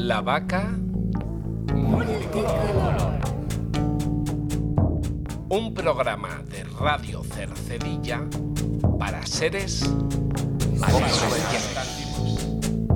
La vaca multicolor. Un programa de Radio Cercedilla para seres orientativos.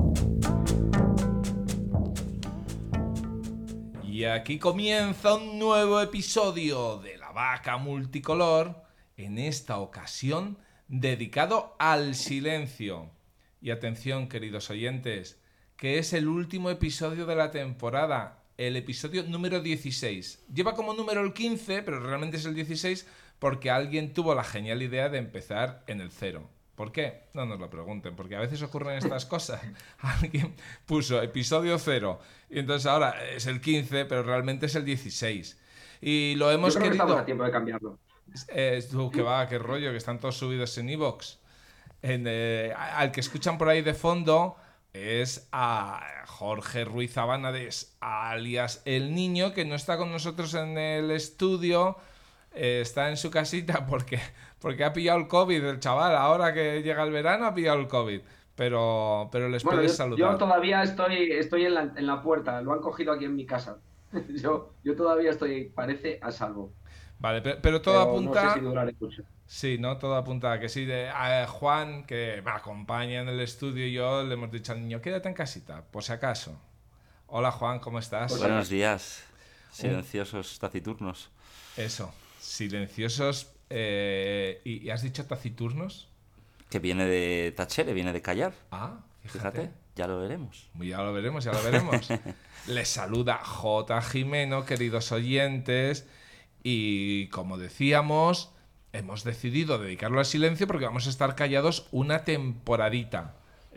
Y aquí comienza un nuevo episodio de La vaca multicolor, en esta ocasión dedicado al silencio. Y atención, queridos oyentes, que es el último episodio de la temporada, el episodio número 16. Lleva como número el 15, pero realmente es el 16 porque alguien tuvo la genial idea de empezar en el 0. ¿Por qué? No nos lo pregunten, porque a veces ocurren estas cosas. Alguien puso episodio 0 y entonces ahora es el 15, pero realmente es el 16. Y lo hemos Yo creo querido... que estamos a tiempo de cambiarlo. Que va, qué rollo, que están todos subidos en iVoox. Al que escuchan por ahí de fondo es a Jorge Ruiz Abánades, alias El Niño, que no está con nosotros en el estudio, está en su casita porque ha pillado el COVID el chaval. Ahora que llega el verano ha pillado el COVID, pero les puedes saludar. Yo todavía estoy en la puerta, lo han cogido aquí en mi casa. Yo todavía parece a salvo. Vale, pero todo apunta... No sé si duraré mucho. Sí, ¿no? Todo apunta a que sí. A Juan, que me acompaña en el estudio, y yo le hemos dicho al niño, quédate en casita, por si acaso. Hola, Juan, ¿cómo estás? Buenos días. Silenciosos taciturnos. Eso, silenciosos. ¿Y has dicho taciturnos? Que viene de tachere, viene de callar. Ah, fíjate. Ya lo veremos. Ya lo veremos. Les saluda J. Jimeno, queridos oyentes. Y como decíamos, hemos decidido dedicarlo al silencio porque vamos a estar callados una temporadita.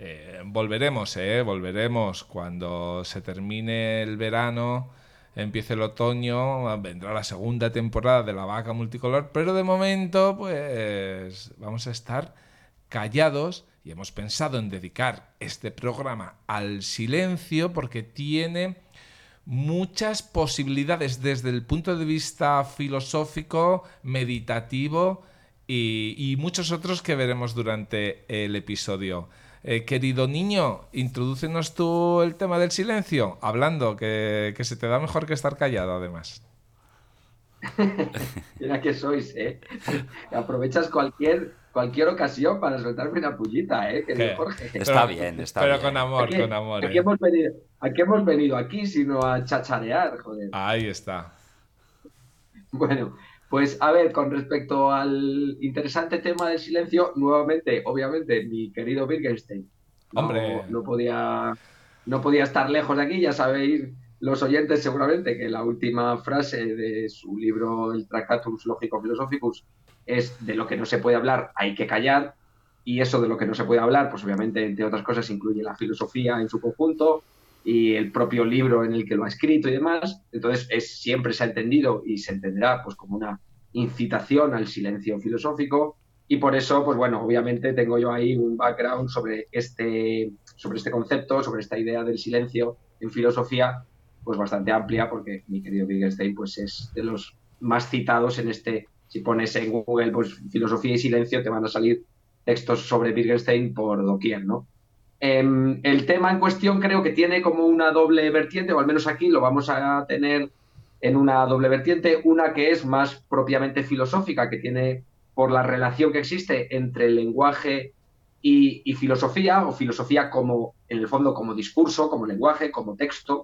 Volveremos cuando se termine el verano, empiece el otoño, vendrá la segunda temporada de La vaca multicolor, pero de momento pues vamos a estar callados y hemos pensado en dedicar este programa al silencio porque tiene muchas posibilidades desde el punto de vista filosófico, meditativo y muchos otros que veremos durante el episodio. Querido niño, introdúcenos tú el tema del silencio, hablando, que se te da mejor que estar callado, además. Mira que sois, aprovechas cualquier ocasión para soltarme una pullita, querido Jorge. Está bien. Pero con amor, con amor. Aquí hemos venido aquí, sino a chacharear, joder. Ahí está. Bueno, pues a ver, con respecto al interesante tema del silencio, nuevamente, obviamente, mi querido Wittgenstein no podía estar lejos de aquí. Ya sabéis, los oyentes seguramente, que la última frase de su libro, el Tractatus Logico-Philosophicus, es de lo que no se puede hablar hay que callar, y eso de lo que no se puede hablar, pues obviamente, entre otras cosas, incluye la filosofía en su conjunto y el propio libro en el que lo ha escrito y demás. Entonces siempre se ha entendido y se entenderá pues como una incitación al silencio filosófico, y por eso, pues bueno, obviamente tengo yo ahí un background sobre este concepto, sobre esta idea del silencio en filosofía, pues bastante amplia, porque mi querido Wittgenstein pues es de los más citados en este. Si pones en Google pues filosofía y silencio, te van a salir textos sobre Wittgenstein por doquier, ¿no? El tema en cuestión creo que tiene como una doble vertiente, o al menos aquí lo vamos a tener en una doble vertiente, una que es más propiamente filosófica, que tiene por la relación que existe entre el lenguaje y filosofía, o filosofía como, en el fondo, como discurso, como lenguaje, como texto,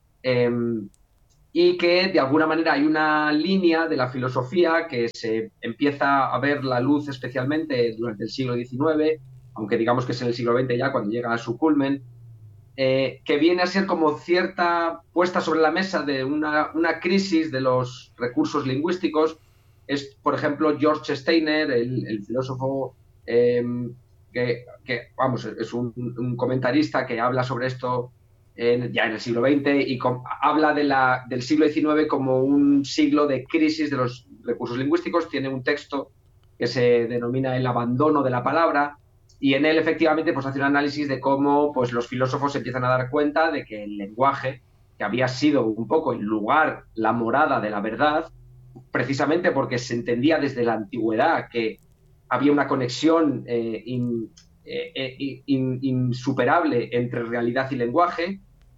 y que de alguna manera hay una línea de la filosofía que se empieza a ver la luz especialmente durante el siglo XIX, aunque digamos que es en el siglo XX ya cuando llega a su culmen, que viene a ser como cierta puesta sobre la mesa de una crisis de los recursos lingüísticos. Es, por ejemplo, George Steiner, el filósofo que vamos, es un comentarista que habla sobre esto ya en el siglo XX, y habla del siglo XIX como un siglo de crisis de los recursos lingüísticos. Tiene un texto que se denomina El abandono de la palabra, y en él efectivamente pues hace un análisis de cómo pues los filósofos se empiezan a dar cuenta de que el lenguaje, que había sido un poco el lugar, la morada de la verdad, precisamente porque se entendía desde la antigüedad que había una conexión insuperable entre realidad y lenguaje,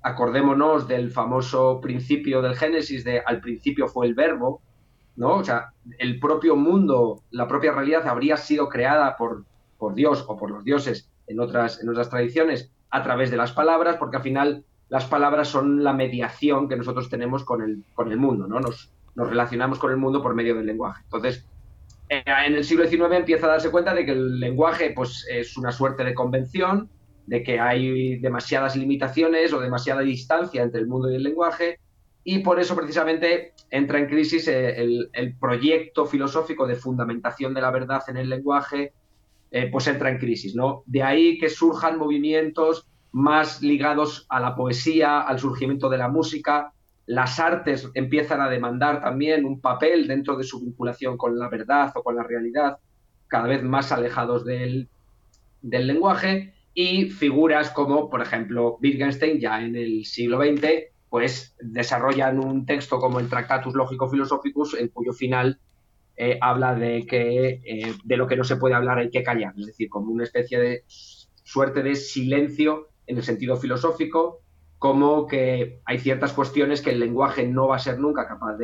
acordémonos del famoso principio del Génesis de al principio fue el verbo, ¿no? O sea, el propio mundo, la propia realidad habría sido creada por Dios o por los dioses en otras tradiciones a través de las palabras, porque al final las palabras son la mediación que nosotros tenemos con el mundo, ¿no? Nos relacionamos con el mundo por medio del lenguaje. Entonces, en el siglo XIX empieza a darse cuenta de que el lenguaje pues, es una suerte de convención, de que hay demasiadas limitaciones o demasiada distancia entre el mundo y el lenguaje, y por eso precisamente entra en crisis el proyecto filosófico de fundamentación de la verdad en el lenguaje, pues entra en crisis, ¿no? De ahí que surjan movimientos más ligados a la poesía, al surgimiento de la música. Las artes empiezan a demandar también un papel dentro de su vinculación con la verdad o con la realidad, cada vez más alejados del lenguaje, y figuras como, por ejemplo, Wittgenstein, ya en el siglo XX, pues desarrollan un texto como el Tractatus Logico-Philosophicus, en cuyo final habla de que de lo que no se puede hablar hay que callar, es decir, como una especie de suerte de silencio en el sentido filosófico, como que hay ciertas cuestiones que el lenguaje no va a ser nunca capaz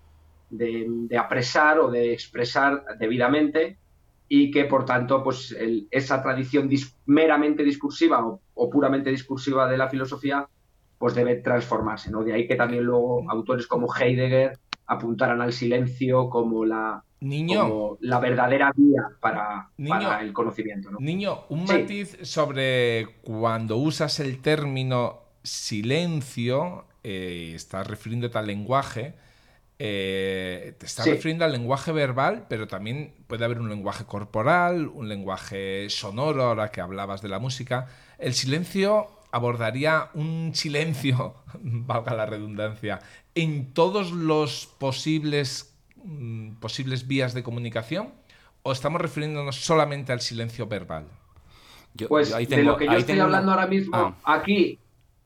de apresar o de expresar debidamente, y que por tanto pues esa tradición meramente discursiva o puramente discursiva de la filosofía pues debe transformarse, ¿no? De ahí que también luego autores como Heidegger apuntaran al silencio como como la verdadera vía para el conocimiento, ¿no? Niño, un Sí. matiz sobre cuando usas el término silencio, estás refiriéndote al lenguaje, te estás Sí. refiriendo al lenguaje verbal, pero también puede haber un lenguaje corporal, un lenguaje sonoro, ahora que hablabas de la música. El silencio abordaría un silencio, valga la redundancia, en todos los posibles vías de comunicación, o estamos refiriéndonos solamente al silencio verbal. Pues de lo que yo estoy hablando ahora mismo aquí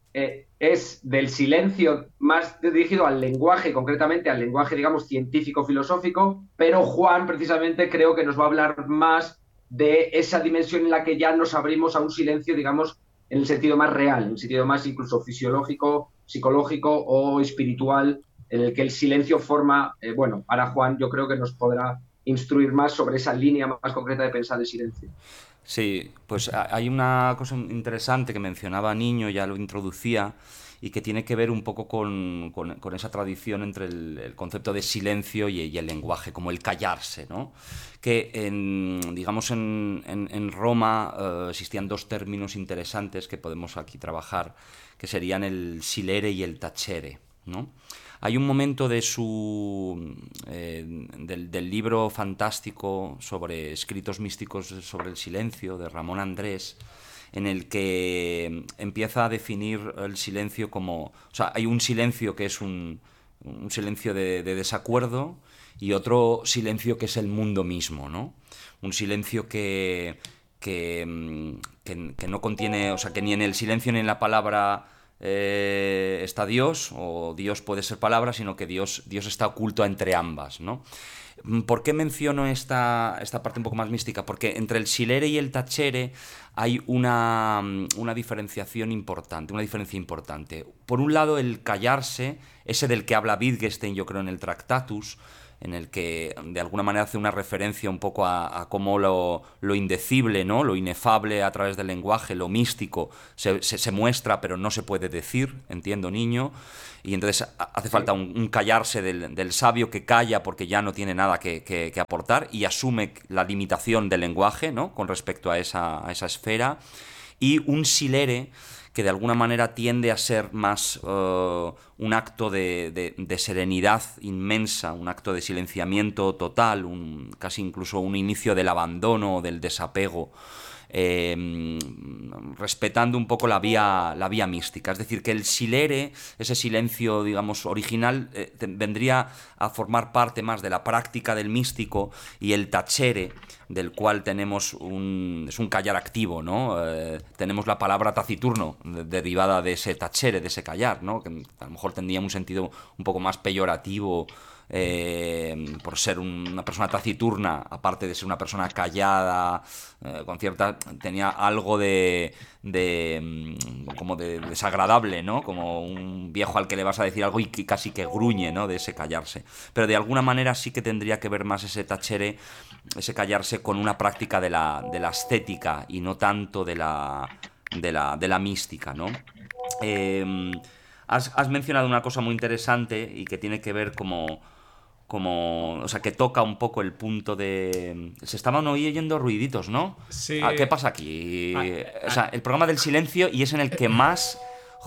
es del silencio más dirigido al lenguaje, concretamente al lenguaje, digamos, científico-filosófico, pero Juan precisamente creo que nos va a hablar más de esa dimensión en la que ya nos abrimos a un silencio, digamos, en el sentido más real, en el sentido más incluso fisiológico, psicológico o espiritual, en el que el silencio forma, bueno, ahora Juan yo creo que nos podrá instruir más sobre esa línea más concreta de pensar el silencio. Sí, pues hay una cosa interesante que mencionaba Niño, ya lo introducía, y que tiene que ver un poco con esa tradición entre el concepto de silencio y el lenguaje, como el callarse, ¿no? Que digamos en Roma existían dos términos interesantes que podemos aquí trabajar, que serían el silere y el tacere, ¿no? Hay un momento de del libro fantástico sobre escritos místicos sobre el silencio, de Ramón Andrés, en el que empieza a definir el silencio como... O sea, hay un silencio que es un silencio de desacuerdo, y otro silencio que es el mundo mismo, ¿no? Un silencio que no contiene... O sea, que ni en el silencio ni en la palabra... está Dios, o Dios puede ser palabra, sino que Dios está oculto entre ambas, ¿no? ¿Por qué menciono esta parte un poco más mística? Porque entre el silere y el tacere hay una diferenciación importante, una diferencia importante. Por un lado, el callarse, ese del que habla Wittgenstein, yo creo, en el Tractatus, en el que de alguna manera hace una referencia un poco a cómo lo indecible, ¿no? Lo inefable a través del lenguaje, lo místico, se muestra pero no se puede decir, entiendo, Niño, y entonces hace falta un callarse del sabio que calla porque ya no tiene nada que aportar y asume la limitación del lenguaje, ¿no? Con respecto a esa esfera, y un silere que de alguna manera tiende a ser más un acto de serenidad inmensa, un acto de silenciamiento total, casi incluso un inicio del abandono o del desapego, respetando un poco la vía mística. Es decir, que el silere, ese silencio, digamos, original, vendría a formar parte más de la práctica del místico, y el tacere, del cual tenemos es un callar activo, ¿no? Tenemos la palabra taciturno, derivada de ese tacere, de ese callar, ¿no? Que a lo mejor tendría un sentido un poco más peyorativo por ser una persona taciturna, aparte de ser una persona callada, tenía algo como de desagradable, ¿no? Como un viejo al que le vas a decir algo y que casi que gruñe, ¿no? De ese callarse. Pero de alguna manera sí que tendría que ver más ese tachere, ese callarse, con una práctica de la estética y no tanto de la mística, ¿no? Has mencionado una cosa muy interesante y que tiene que ver o sea, que toca un poco el punto de... Se estaban oyendo ruiditos, ¿no? Sí. ¿Qué pasa aquí? O sea, el programa del silencio, y es en el que más...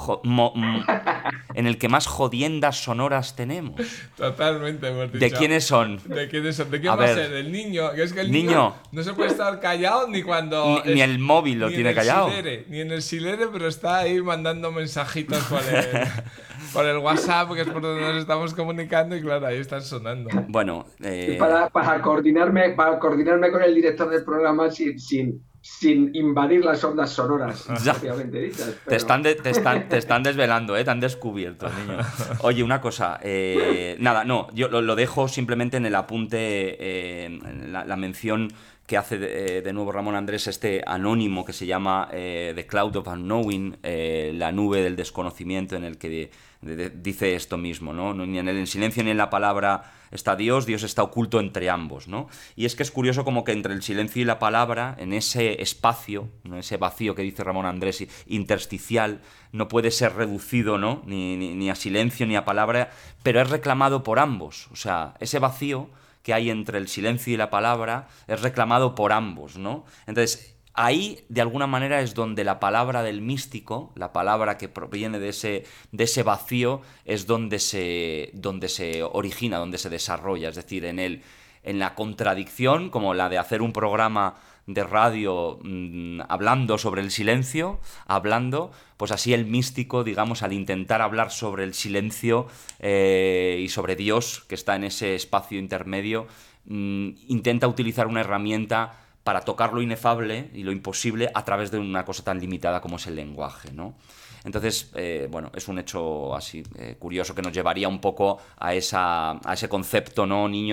en el que más jodiendas sonoras tenemos. Totalmente, hemos dicho. ¿De quiénes son? ¿De quién va a ser? ¿Del niño? Que es que el niño no se puede estar callado ni cuando... Ni el móvil lo tiene callado. Ni en el silere, pero está ahí mandando mensajitos por el WhatsApp, que es por donde nos estamos comunicando, y claro, ahí están sonando. Bueno, para coordinarme con el director del programa sin invadir las ondas sonoras, obviamente dichas. Pero... Te están desvelando, te han descubierto, niño. Oye, una cosa, nada, no, yo lo dejo simplemente en el apunte, en la mención que hace de nuevo Ramón Andrés, este anónimo que se llama The Cloud of Unknowing, la nube del desconocimiento, en el que dice esto mismo, ¿no? Ni en el silencio ni en la palabra está Dios está oculto entre ambos, ¿no? Y es que es curioso como que entre el silencio y la palabra, en ese espacio, ¿no? Ese vacío que dice Ramón Andrés, intersticial, no puede ser reducido, ¿no? Ni a silencio ni a palabra, pero es reclamado por ambos. O sea, ese vacío que hay entre el silencio y la palabra es reclamado por ambos, ¿no? Entonces, ahí, de alguna manera, es donde la palabra del místico, la palabra que proviene de ese vacío, es donde se origina, donde se desarrolla. Es decir, en la contradicción, como la de hacer un programa de radio hablando sobre el silencio, pues así el místico, digamos, al intentar hablar sobre el silencio y sobre Dios, que está en ese espacio intermedio, intenta utilizar una herramienta para tocar lo inefable y lo imposible a través de una cosa tan limitada como es el lenguaje, ¿no? Entonces, bueno, es un hecho así curioso que nos llevaría un poco a ese concepto, ¿no, niño,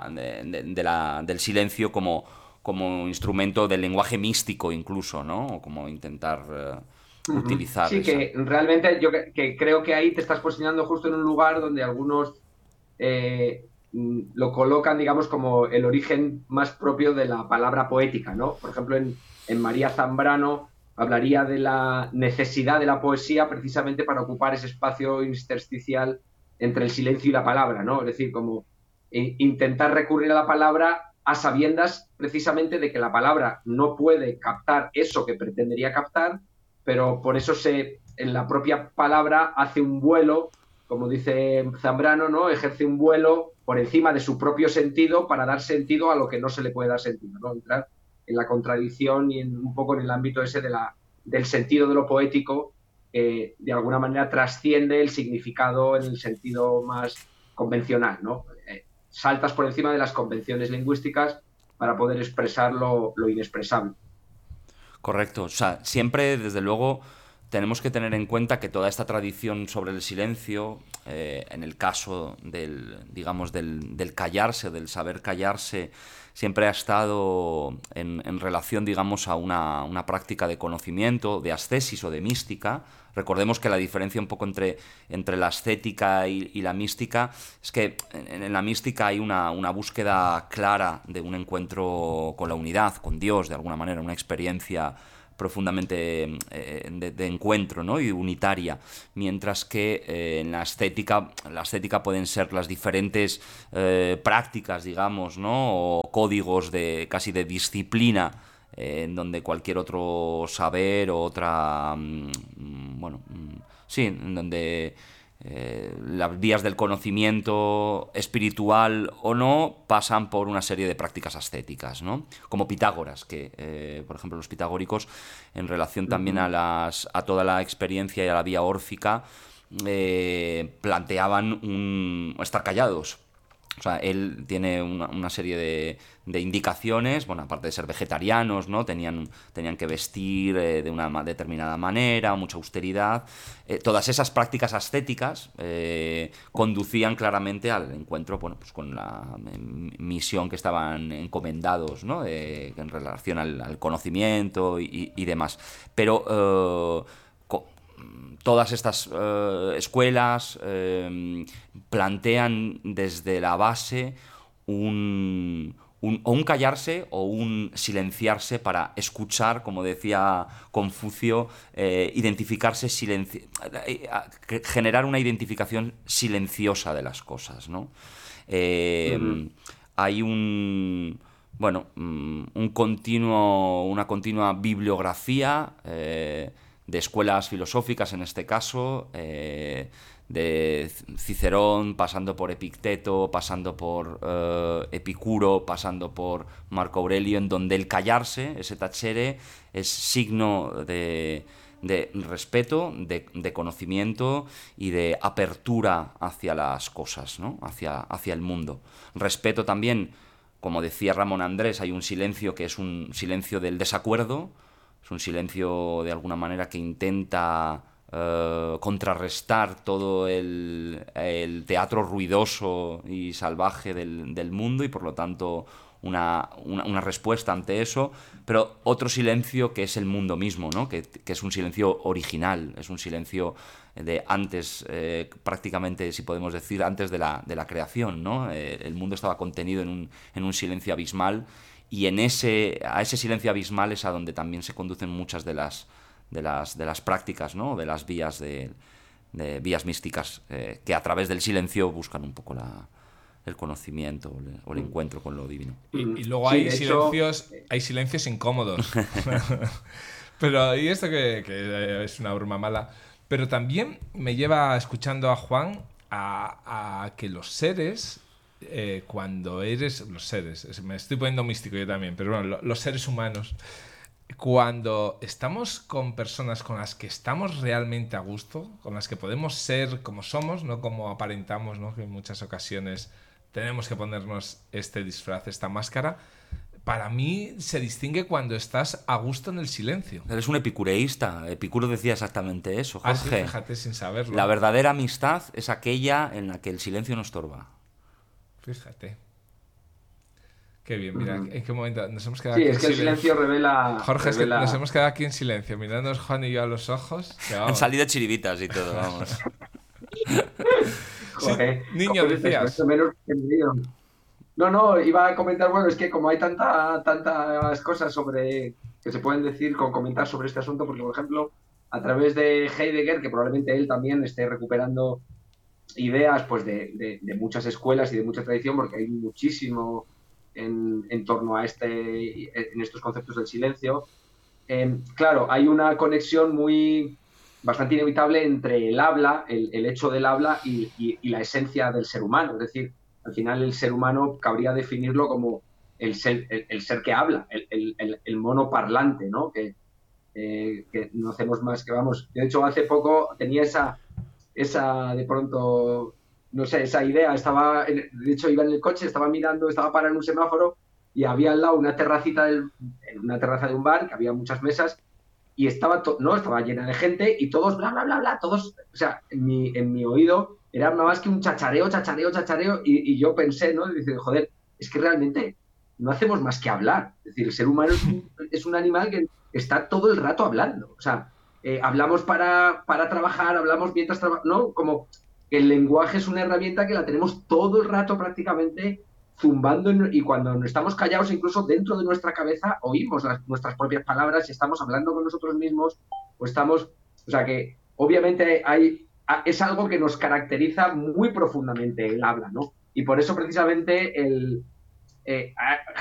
del silencio como instrumento del lenguaje místico incluso, ¿no? O como intentar utilizar. Sí, que realmente yo que creo que ahí te estás posicionando justo en un lugar donde algunos lo colocan, digamos, como el origen más propio de la palabra poética, ¿no? Por ejemplo, en María Zambrano hablaría de la necesidad de la poesía precisamente para ocupar ese espacio intersticial entre el silencio y la palabra, ¿no? Es decir, como intentar recurrir a la palabra a sabiendas precisamente de que la palabra no puede captar eso que pretendería captar, pero por eso en la propia palabra hace un vuelo, como dice Zambrano, ¿no? Ejerce un vuelo por encima de su propio sentido para dar sentido a lo que no se le puede dar sentido, ¿no? Entrar en la contradicción y un poco en el ámbito ese del sentido de lo poético, de alguna manera trasciende el significado en el sentido más convencional, ¿no? Saltas por encima de las convenciones lingüísticas para poder expresar lo inexpresable. Correcto. O sea, siempre, desde luego, tenemos que tener en cuenta que toda esta tradición sobre el silencio, en el caso del callarse, del saber callarse, siempre ha estado en relación, digamos, a una práctica de conocimiento, de ascesis o de mística. Recordemos que la diferencia un poco entre la ascética y la mística es que en la mística hay una búsqueda clara de un encuentro con la unidad, con Dios, de alguna manera, una experiencia profundamente de encuentro, ¿no? Y unitaria, mientras que en la ascética pueden ser las diferentes prácticas, digamos, ¿no? O códigos casi de disciplina, en donde cualquier otro saber o otra sí, en donde las vías del conocimiento espiritual o no pasan por una serie de prácticas ascéticas, ¿no? Como Pitágoras, que por ejemplo los pitagóricos, en relación también a toda la experiencia y a la vía órfica, planteaban estar callados. O sea, él tiene una serie de indicaciones, bueno, aparte de ser vegetarianos, ¿no? Tenían que vestir de una determinada manera, mucha austeridad. Todas esas prácticas ascéticas conducían claramente al encuentro, bueno, pues con la misión que estaban encomendados, ¿no? En relación al conocimiento y demás. Pero todas estas escuelas plantean desde la base o un callarse o un silenciarse para escuchar, como decía Confucio, identificarse, generar una identificación silenciosa de las cosas, ¿no? Hay una continua bibliografía de escuelas filosóficas, en este caso, de Cicerón, pasando por Epicteto, pasando por Epicuro, pasando por Marco Aurelio, en donde el callarse, ese tacere, es signo de respeto, de conocimiento y de apertura hacia las cosas, ¿no? hacia el mundo. Respeto también, como decía Ramón Andrés, hay un silencio que es un silencio del desacuerdo. Es un silencio, de alguna manera, que intenta contrarrestar todo el teatro ruidoso y salvaje del mundo, y por lo tanto una respuesta ante eso, pero otro silencio que es el mundo mismo, ¿no? que es un silencio original, es un silencio de antes, prácticamente, si podemos decir, antes de la creación, ¿no? El mundo estaba contenido en un silencio abismal, y a ese silencio abismal es a donde también se conducen muchas de las prácticas, ¿no? De las vías de vías místicas, que a través del silencio buscan un poco el conocimiento o el encuentro con lo divino. Y luego hay silencios incómodos. Pero, y esto que es una broma mala, pero también me lleva, escuchando a Juan, a que los seres, cuando eres... Los seres, me estoy poniendo místico yo también, pero bueno, los seres humanos, cuando estamos con personas con las que estamos realmente a gusto, con las que podemos ser como somos, no como aparentamos, ¿no? Que en muchas ocasiones tenemos que ponernos este disfraz, esta máscara. Para mí se distingue cuando estás a gusto en el silencio. Eres un epicureísta. Epicuro decía exactamente eso, Jorge. Sí, fíjate, sin saberlo. La verdadera amistad es aquella en la que el silencio no estorba. Fíjate. Qué bien, mira, en qué momento nos hemos quedado aquí en silencio. Sí, es que el silencio revela... Jorge, es que nos hemos quedado aquí en silencio, mirándonos Juan y yo a los ojos. Han salido chiribitas y todo, vamos. Joder, sí, niño, decías. No, iba a comentar, bueno, es que como hay tantas cosas que se pueden decir, comentar sobre este asunto, porque, por ejemplo, a través de Heidegger, que probablemente él también esté recuperando ideas pues de muchas escuelas y de mucha tradición, porque hay muchísimo en torno a en estos conceptos del silencio. Claro, hay una conexión bastante inevitable entre el habla, el hecho del habla y la esencia del ser humano. Es decir, al final el ser humano cabría definirlo como el ser que habla, el mono parlante, ¿no? Que no hacemos más que, vamos, de hecho hace poco tenía esa de pronto, no sé, esa idea, de hecho iba en el coche, estaba parado en un semáforo y había al lado una terraza de un bar, que había muchas mesas, y estaba llena de gente y todos bla, bla, bla, bla, todos, o sea, en mi oído era nada más que un chachareo, y yo pensé, ¿no? Y dice, joder, es que realmente no hacemos más que hablar. Es decir, el ser humano es un animal que está todo el rato hablando. O sea, hablamos para trabajar, hablamos mientras trabajamos, ¿no? Como el lenguaje es una herramienta que la tenemos todo el rato prácticamente zumbando, y cuando no estamos callados, incluso dentro de nuestra cabeza, oímos nuestras propias palabras y estamos hablando con nosotros mismos, o sea que obviamente es algo que nos caracteriza muy profundamente el habla, ¿no? Y por eso precisamente